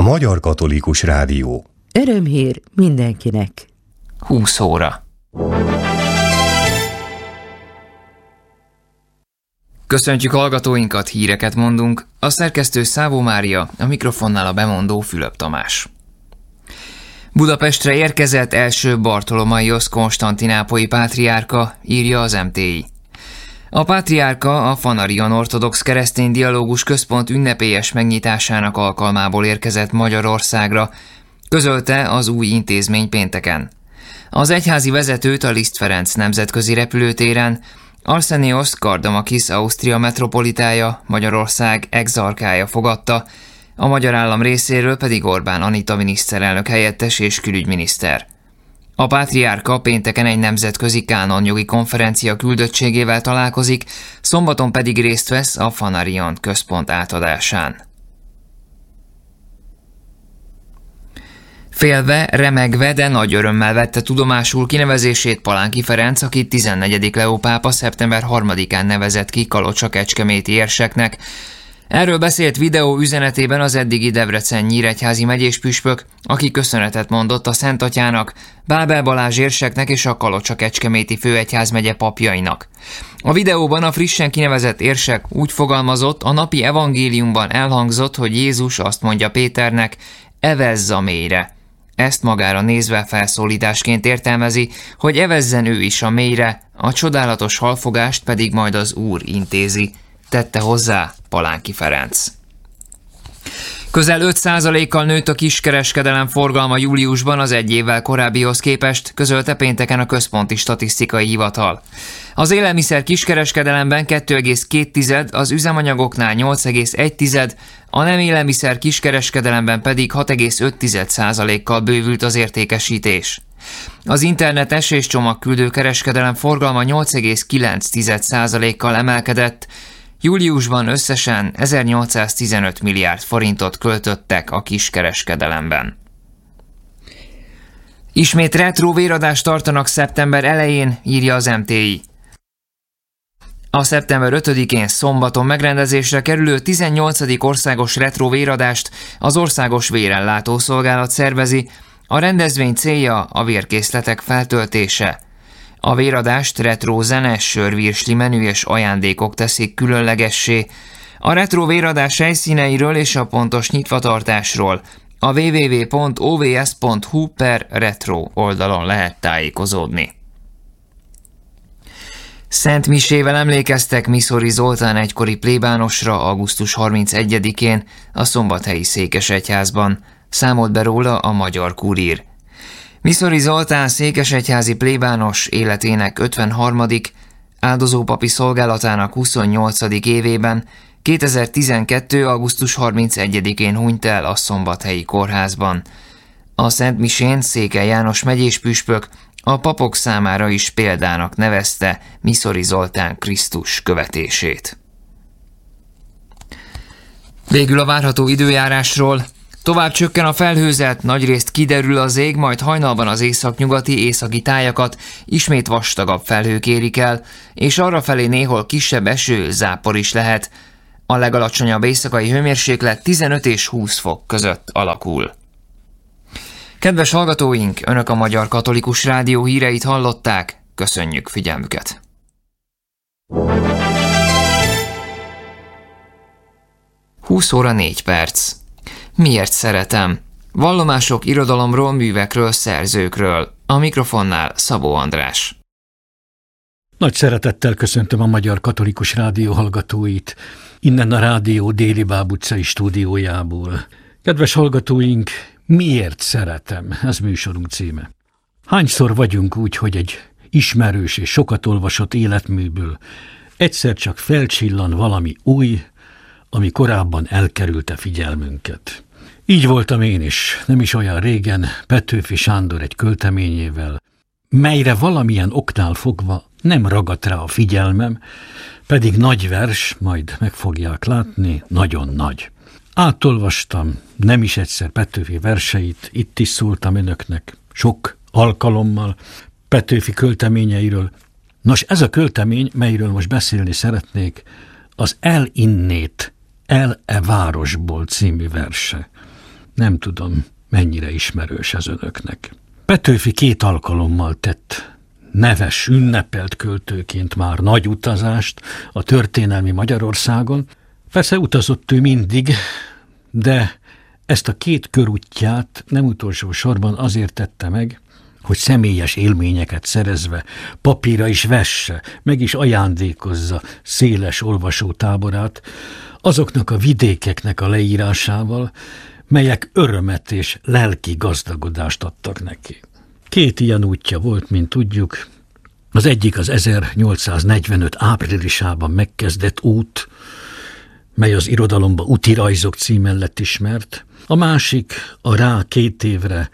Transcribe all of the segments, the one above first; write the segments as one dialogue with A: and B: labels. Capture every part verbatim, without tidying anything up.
A: Magyar Katolikus Rádió.
B: Örömhír mindenkinek.
C: húsz óra. Köszöntjük hallgatóinkat, híreket mondunk. A szerkesztő Szávó Mária, a mikrofonnál a bemondó Fülöp Tamás. Budapestre érkezett első Bartolomaios konstantinápolyi pátriárka, írja az em té i. A pátriárka a Fanarion Ortodox Keresztény Dialógus Központ ünnepélyes megnyitásának alkalmából érkezett Magyarországra, közölte az új intézmény pénteken. Az egyházi vezetőt a Liszt Ferenc nemzetközi repülőtéren Arsenios Kardamakis Ausztria metropolitája, Magyarország exarkája fogadta, a magyar állam részéről pedig Orbán Anita miniszterelnök helyettes és külügyminiszter. A pátriárka pénteken egy nemzetközi kánonjogi konferencia küldöttségével találkozik, szombaton pedig részt vesz a Fanarion központ átadásán. Félve, remegve, de nagy örömmel vette tudomásul kinevezését Palánki Ferenc, akit tizennegyedik Leó pápa szeptember harmadikán nevezett ki kalocsa-kecskeméti érseknek. Erről beszélt videó üzenetében az eddigi Debrecen-Nyíregyházi megyéspüspök, aki köszönetet mondott a Szent Atyának, Bábel Balázs érseknek és a Kalocsa-Kecskeméti főegyházmegye papjainak. A videóban a frissen kinevezett érsek úgy fogalmazott, a napi evangéliumban elhangzott, hogy Jézus azt mondja Péternek, evezz a mélyre. Ezt magára nézve felszólításként értelmezi, hogy evezzen ő is a mélyre, a csodálatos halfogást pedig majd az Úr intézi, tette hozzá Palánki Ferenc. Közel öt százalékkal nőtt a kiskereskedelem forgalma júliusban az egy évvel korábbihoz képest, közölte pénteken a Központi Statisztikai Hivatal. Az élelmiszer kiskereskedelemben kettő egész két, az üzemanyagoknál nyolc egész egy, a nem élelmiszer kiskereskedelemben pedig hat egész öt százalékkal bővült az értékesítés. Az internetes és csomagküldő kereskedelem forgalma nyolc egész kilenc százalékkal emelkedett, júliusban összesen ezernyolcszáztizenöt milliárd forintot költöttek a kiskereskedelemben. Ismét retro véradást tartanak szeptember elején, írja az em té i. A szeptember ötödikén szombaton megrendezésre kerülő tizennyolcadik országos retro véradást az Országos Vérellátó Szolgálat szervezi, a rendezvény célja a vérkészletek feltöltése. A véradást retro zene, sörvirsli menü és ajándékok teszik különlegessé. A retro véradás helyszíneiről és a pontos nyitvatartásról a double-u double-u double-u pont o v s pont h u per retro oldalon lehet tájékozódni. Szent misével emlékeztek Miszori Zoltán egykori plébánosra augusztus harmincegyedikén a szombathelyi székesegyházban, számolt be róla a Magyar Kurír. Miszori Zoltán székesegyházi plébános életének ötvenharmadik áldozópapi szolgálatának huszonnyolcadik évében kétezer-tizenkettő. augusztus harmincegyedikén hunyt el a szombathelyi kórházban. A Szent Misén Székely János megyéspüspök a papok számára is példának nevezte Miszori Zoltán Krisztus követését. Végül a várható időjárásról. Tovább csökken a felhőzet, nagyrészt kiderül az ég, majd hajnalban az északnyugati északi tájakat ismét vastagabb felhők érik el, és arrafelé néhol kisebb eső, zápor is lehet. A legalacsonyabb éjszakai hőmérséklet tizenöt és húsz fok között alakul. Kedves hallgatóink, Önök a Magyar Katolikus Rádió híreit hallották, köszönjük figyelmüket! húsz óra négy perc. Miért szeretem? Vallomások irodalomról, művekről, szerzőkről. A mikrofonnál Szabó András.
D: Nagy szeretettel köszöntöm a Magyar Katolikus Rádió hallgatóit, innen a rádió Déli Báb utcai stúdiójából. Kedves hallgatóink, miért szeretem? Ez műsorunk címe. Hányszor vagyunk úgy, hogy egy ismerős és sokat olvasott életműből egyszer csak felcsillan valami új, ami korábban elkerülte figyelmünket. Így voltam én is, nem is olyan régen, Petőfi Sándor egy költeményével, melyre valamilyen oknál fogva nem ragadt rá a figyelmem, pedig nagy vers, majd meg fogják látni, nagyon nagy. Átolvastam nem is egyszer Petőfi verseit, itt is szóltam önöknek, sok alkalommal Petőfi költeményeiről. Nos, ez a költemény, melyről most beszélni szeretnék, az El innét, El e városból című verse. Nem tudom, mennyire ismerős ez önöknek. Petőfi két alkalommal tett neves, ünnepelt költőként már nagy utazást a történelmi Magyarországon. Persze utazott ő mindig, de ezt a két körútját nem utolsó sorban azért tette meg, hogy személyes élményeket szerezve, papírra is vesse, meg is ajándékozza széles olvasótáborát azoknak a vidékeknek a leírásával, melyek örömet és lelki gazdagodást adtak neki. Két ilyen útja volt, mint tudjuk. Az egyik az ezernyolcszáznegyvenöt áprilisában megkezdett út, mely az irodalomba Úti rajzok címen lett ismert. A másik a rá két évre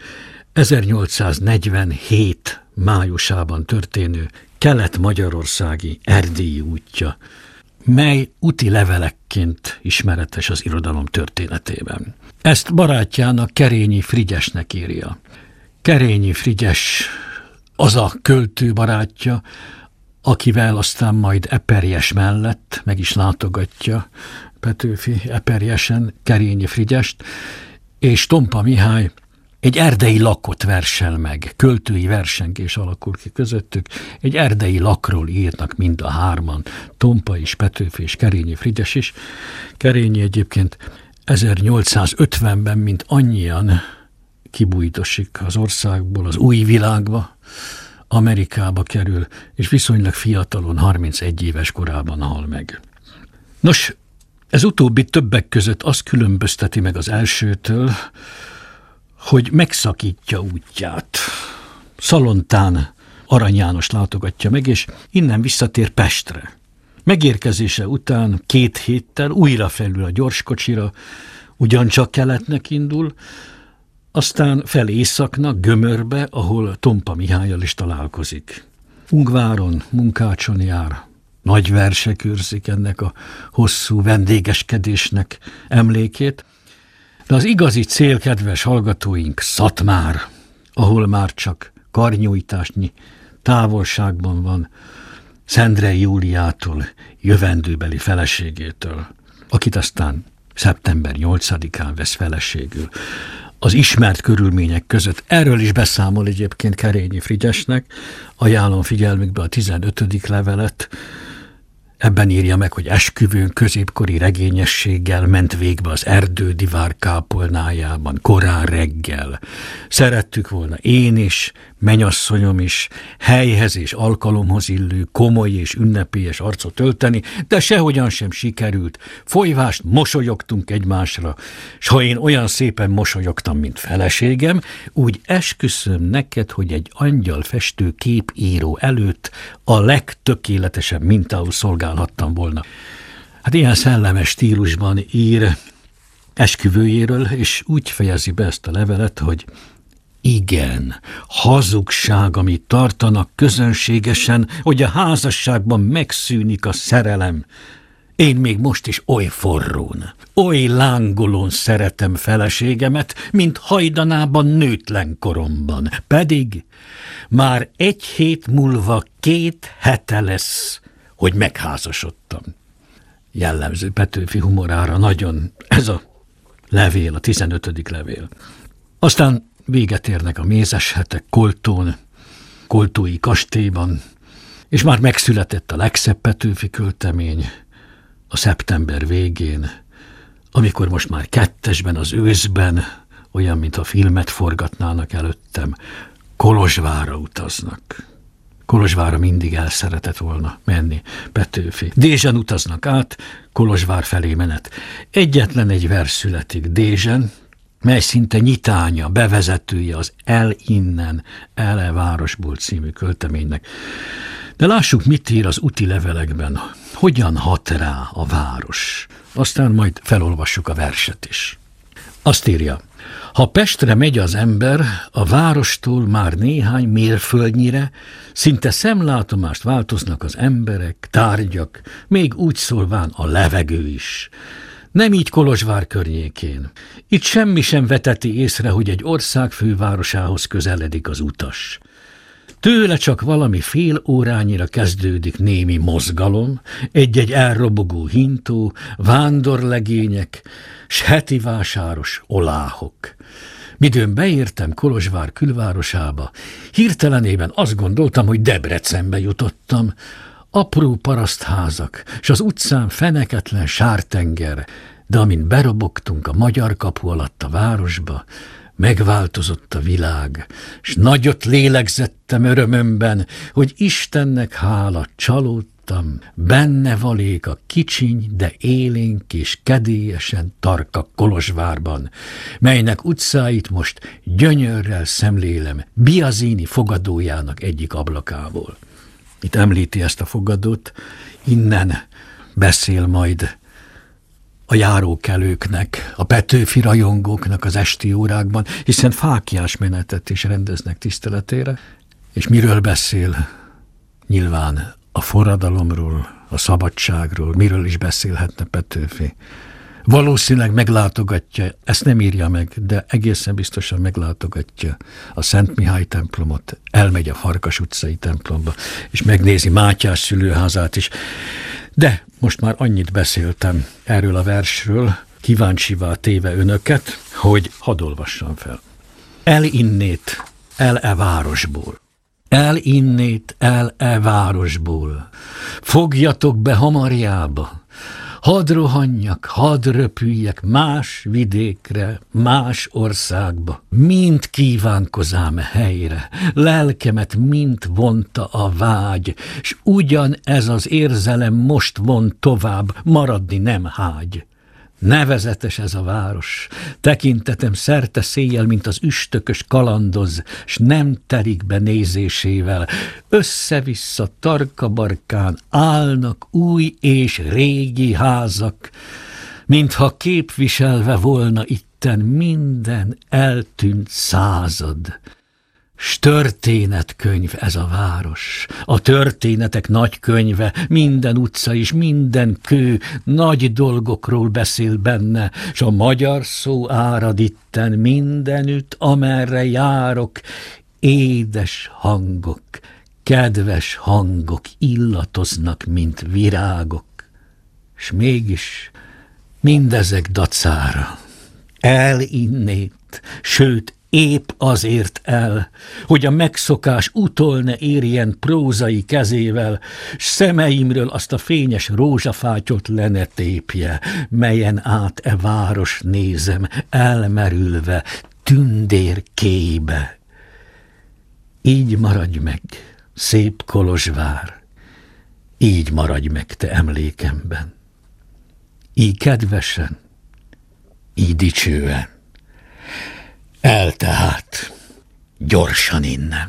D: ezernyolcszáznegyvenhét májusában történő kelet-magyarországi erdélyi útja, mely úti levelekként ismeretes az irodalom történetében. Ezt barátjának, Kerényi Frigyesnek írja. Kerényi Frigyes az a költő barátja, akivel aztán majd Eperjes mellett meg is látogatja Petőfi Eperjesen Kerényi Frigyest, és Tompa Mihály egy erdei lakot versel meg, költői versengés alakul ki közöttük, egy erdei lakról írnak mind a hárman, Tompa is, Petőfi és Kerényi Frigyes is. Kerényi egyébként ezernyolcszázötvenben, mint annyian, kibújtosik az országból, az új világba, Amerikába kerül, és viszonylag fiatalon, harmincegy éves korában hal meg. Nos, ez utóbbi többek között azt különbözteti meg az elsőtől, hogy megszakítja útját. Szalontán Arany János látogatja meg, és innen visszatér Pestre. Megérkezése után két héttel újra felül a gyorskocsira, ugyancsak keletnek indul, aztán fel északnak, Gömörbe, ahol Tompa Mihállyal is találkozik. Ungváron, Munkácson jár, nagy versek őrzik ennek a hosszú vendégeskedésnek emlékét, de az igazi cél, kedves hallgatóink, Szatmár, ahol már csak karnyújtásnyi távolságban van Szendrei Júliától, jövendőbeli feleségétől, akit aztán szeptember nyolcadikán vesz feleségül. Az ismert körülmények között. Erről is beszámol egyébként Kerényi Frigyesnek, ajánlom figyelmükbe a tizenötödik levelet. Ebben írja meg, hogy esküvőn középkori regényességgel ment végbe az erdődivár kápolnájában, korán reggel. Szerettük volna én is, menyasszonyom is, helyhez és alkalomhoz illő, komoly és ünnepélyes arcot ölteni, de sehogyan sem sikerült. Folyvást mosolyogtunk egymásra, s ha én olyan szépen mosolyogtam, mint feleségem, úgy esküszöm neked, hogy egy angyalfestő képíró előtt a legtökéletesebb mintául szolgálhattam volna. Hát ilyen szellemes stílusban ír esküvőjéről, és úgy fejezi be ezt a levelet, hogy igen, hazugság, amit tartanak közönségesen, hogy a házasságban megszűnik a szerelem. Én még most is oly forrón, oly lángolón szeretem feleségemet, mint hajdanában nőtlen koromban. Pedig már egy hét múlva két hete lesz, hogy megházasodtam. Jellemző Petőfi humorára nagyon ez a levél, a tizenötödik levél. Aztán véget érnek a mézes hetek Koltón, koltói kastélyban, és már megszületett a legszebb Petőfi költemény a szeptember végén, amikor most már kettesben, az őszben, olyan, mintha filmet forgatnának előttem, Kolozsvárra utaznak. Kolozsvárra mindig el szeretett volna menni Petőfi. Dézsen utaznak át, Kolozsvár felé menet. Egyetlen egy vers születik Dézsen, mely szinte nyitánya, bevezetője az El innen, ele városból című költeménynek. De lássuk, mit ír az úti levelekben, hogyan hat rá a város. Aztán majd felolvassuk a verset is. Azt írja, ha Pestre megy az ember, a várostól már néhány mérföldnyire, szinte szemlátomást változnak az emberek, tárgyak, még úgy szólván a levegő is. Nem így Kolozsvár környékén. Itt semmi sem veteti észre, hogy egy ország fővárosához közeledik az utas. Tőle csak valami fél órányira kezdődik némi mozgalom, egy-egy elrobogó hintó, vándorlegények, s heti vásáros oláhok. Midőn beértem Kolozsvár külvárosába, hirtelenében azt gondoltam, hogy Debrecenbe jutottam. Apró parasztházak, s az utcán feneketlen sártenger, de amint berobogtunk a Magyar Kapu alatt a városba, megváltozott a világ, s nagyot lélegzettem örömömben, hogy Istennek hála csalódtam, benne valék a kicsiny, de élénk és kedélyesen tarka Kolozsvárban, melynek utcáit most gyönyörrel szemlélem Biazini fogadójának egyik ablakából. Itt említi ezt a fogadót, innen beszél majd a járókelőknek, a Petőfi rajongóknak az esti órákban, hiszen fáklyás menetet is rendeznek tiszteletére. És miről beszél? Nyilván a forradalomról, a szabadságról, miről is beszélhetne Petőfi. Valószínűleg meglátogatja, ezt nem írja meg, de egészen biztosan meglátogatja a Szent Mihály templomot, elmegy a Farkas utcai templomba, és megnézi Mátyás szülőházát is. De most már annyit beszéltem erről a versről, kíváncsivá téve önöket, hogy hadd olvassam fel. Elinnét el e városból, elinnét el e városból, fogjatok be hamarjába, hadd rohanjak, hadd röpüljek más vidékre, más országba. Mind kívánkozám helyre, lelkemet mind vonta a vágy, s ugyan ez az érzelem most von tovább, maradni nem hágy. Nevezetes ez a város, tekintetem szerte széjjel, mint az üstökös kalandoz, s nem telik be nézésével. Össze-vissza tarkabarkán állnak új és régi házak, mintha képviselve volna itten minden eltűnt század. S történetkönyv ez a város, a történetek nagy könyve, minden utca és minden kő nagy dolgokról beszél benne, s a magyar szó árad itten mindenütt, amerre járok, édes hangok, kedves hangok illatoznak, mint virágok. S mégis mindezek dacára elinnét, sőt, épp azért el, hogy a megszokás utol ne érjen prózai kezével, s szemeimről azt a fényes rózsafátyot le ne tépje, melyen át e város nézem, elmerülve, tündér kébe. Így maradj meg, szép Kolozsvár, így maradj meg te emlékemben. Így kedvesen, így dicsően. El tehát, gyorsan innen.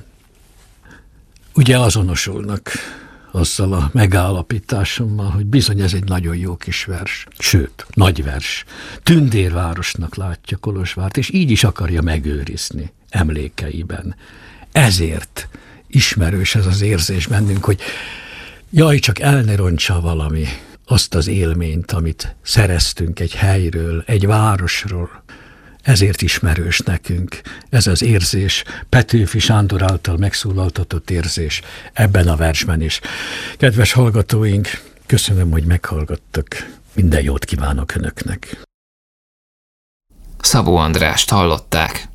D: Ugye azonosulnak azzal a megállapításommal, hogy bizony ez egy nagyon jó kis vers, sőt, nagy vers. Tündérvárosnak látja Kolozsvárt, és így is akarja megőrizni emlékeiben. Ezért ismerős ez az érzés bennünk, hogy jaj, csak el ne rontsa valami azt az élményt, amit szereztünk egy helyről, egy városról. Ezért ismerős nekünk ez az érzés, Petőfi Sándor által megszólaltatott érzés ebben a versben is. Kedves hallgatóink, köszönöm, hogy meghallgattak. Minden jót kívánok önöknek.
C: Szabó Andrást hallották.